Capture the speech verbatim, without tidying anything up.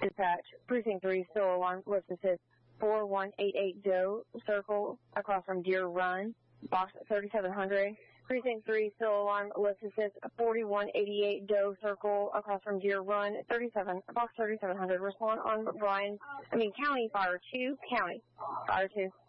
Dispatch, Precinct three, still alarm, listen to four one eight eight Doe, circle across from Deer Run, box thirty-seven hundred. Precinct three, still alarm, listen to forty-one eighty-eight Doe, circle across from Deer Run, thirty-seven, box thirty-seven hundred. Respond on Bryan, I mean County Fire two, County Fire two.